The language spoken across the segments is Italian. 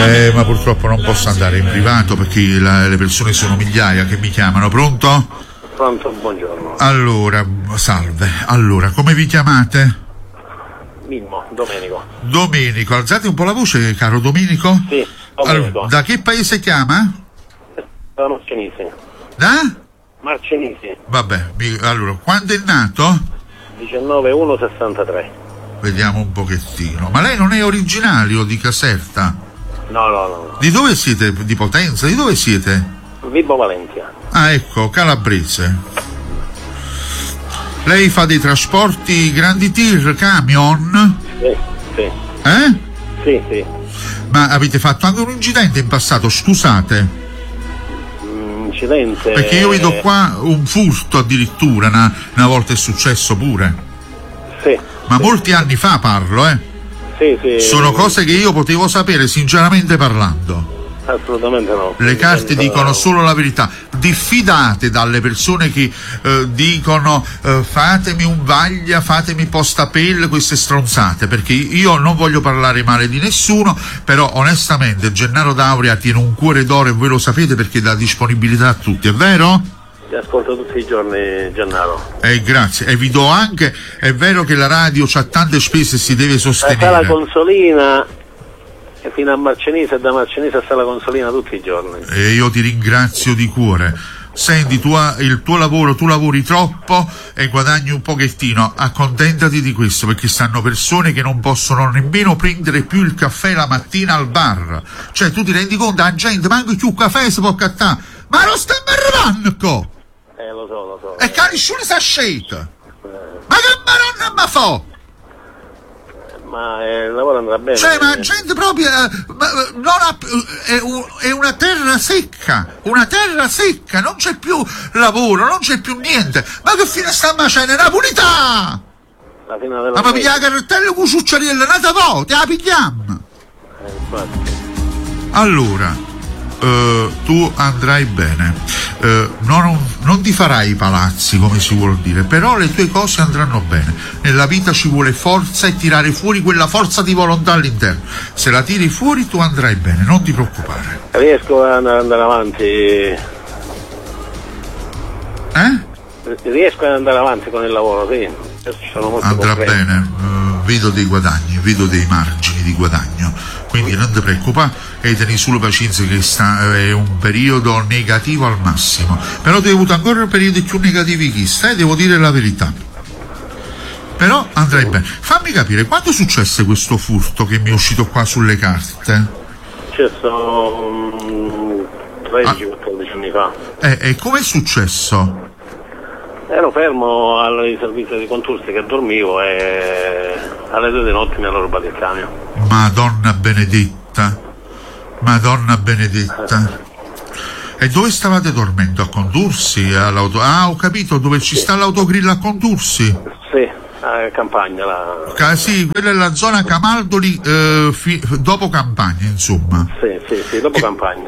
Ma purtroppo non posso andare in privato perché le persone sono migliaia che mi chiamano. Pronto? Pronto, buongiorno. Allora, salve. Allora, come vi chiamate? Mimmo, Domenico. Domenico, alzate un po' la voce, caro Domenico. Sì, Domenico. Allora, da che paese chiama? Da Marcenisi. Da? Marcenisi. Vabbè, allora, quando è nato? 19/1/63. Vediamo un pochettino. Ma lei non è originario di Caserta? No. Di dove siete? Di Potenza? Di dove siete? Vibo Valentia. Ah, ecco, calabrese. Lei fa dei trasporti grandi tir, camion? Sì. Sì. Ma avete fatto anche un incidente in passato, scusate? Incidente? Perché io vedo qua un furto addirittura, una volta è successo pure. Sì. Ma molti anni fa parlo, Sì. Sono cose che io potevo sapere sinceramente parlando. Assolutamente no. Le carte dicono solo la verità. Diffidate dalle persone che dicono fatemi un vaglia, fatemi postapel, queste stronzate, perché io non voglio parlare male di nessuno, però onestamente Gennaro D'Auria tiene un cuore d'oro e voi lo sapete perché dà disponibilità a tutti, è vero? Ti ascolto tutti i giorni, Gennaro. Grazie, e vi do anche, è vero che la radio c'ha tante spese e si deve sostenere. La Consolina e fino a Marcenisi e da Marcenisi a Sala Consolina tutti i giorni. E io ti ringrazio di cuore. Senti, il tuo lavoro, tu lavori troppo e guadagni un pochettino, accontentati di questo, perché stanno persone che non possono nemmeno prendere più il caffè la mattina al bar. Cioè, tu ti rendi conto, la gente manca più caffè si può cattare, ma non stiamo arrivando! Lo so. E che nessuno sa scelta! Ma che maronna ma fa? Ma il lavoro andrà bene. Cioè, ma la gente proprio è una terra secca, non c'è più lavoro, non c'è più niente. Ma che fine sta facendo? Napolità! La fine della Ma pigliare la cartella con succiariella, nata po', te la pigliamo! Allora, tu andrai bene, non ti farai i palazzi come si vuol dire, però le tue cose andranno bene. Nella vita ci vuole forza e tirare fuori quella forza di volontà all'interno. Se la tiri fuori tu andrai bene, non ti preoccupare. Riesco ad andare avanti. Riesco ad andare avanti con il lavoro, sì. Sono molto andrà concreto. Bene, vedo dei guadagni, vedo dei margini di guadagno, quindi non ti preoccupare e tieni solo pazienza che è un periodo negativo al massimo, però tu hai avuto ancora periodi più negativi che stai, devo dire la verità, però andrai bene. Fammi capire, quando è successo questo furto che mi è uscito qua sulle carte? Successo 13-14 anni fa. E come è successo? Ero fermo al servizio di Contursi che dormivo e alle 2 di notte mi hanno rubato il camion. Madonna benedetta. E dove stavate dormendo? A Contursi? Ho capito, dove ci sta l'autogrill a Contursi? Sì, a Campagna. Sì, quella è la zona Camaldoli, dopo Campagna, insomma. Sì, dopo Campagna.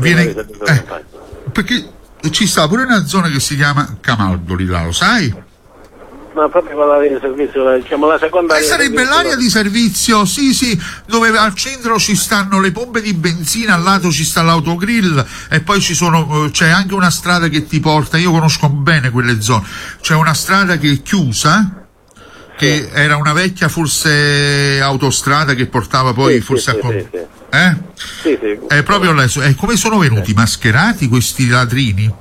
Perché ci sta pure una zona che si chiama Camaldoli, là, lo sai? No, proprio quella di servizio, diciamo la seconda. Sarebbe l'area di servizio, sì, dove al centro ci stanno le pompe di benzina, al lato ci sta l'autogrill e poi c'è anche una strada che ti porta, io conosco bene quelle zone, c'è una strada che è chiusa, che era una vecchia forse autostrada che portava poi forse a... Sì. È proprio lei. E come sono venuti? Mascherati questi ladrini?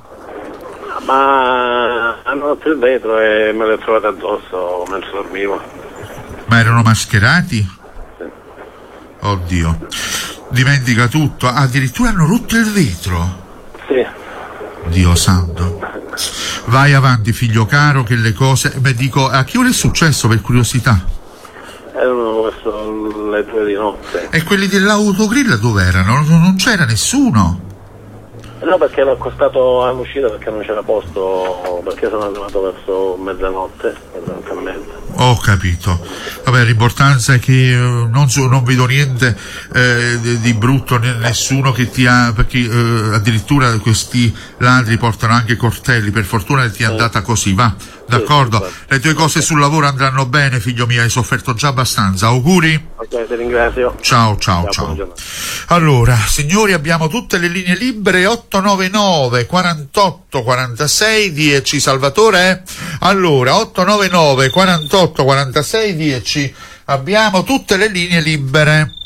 Ma hanno rotto il vetro e me l'ho trovato addosso mentre dormivo. Ma erano mascherati? Sì. Oddio. Dimentica tutto. Addirittura hanno rotto il vetro? Sì. Dio santo. Vai avanti, figlio caro, che le cose... dico, a che ora è successo, per curiosità? Erano verso le 2 di notte. E quelli dell'autogrill dove erano? Non c'era nessuno? No, perché ero accostato all'uscita perché non c'era posto, perché sono arrivato verso mezzanotte e mezza. Ho capito. Vabbè, l'importanza è che non vedo niente di brutto, nessuno che ti ha, perché addirittura questi ladri portano anche coltelli, per fortuna ti è andata così, va. d'accordo? Sì, Le tue cose sul lavoro andranno bene, figlio mio, hai sofferto già abbastanza. Auguri. Ok, ti ringrazio. Ciao. Buona giornata. Allora, signori, abbiamo tutte le linee libere, 899 48 46 10. Salvatore? Allora, 899 48 46 10. Abbiamo tutte le linee libere.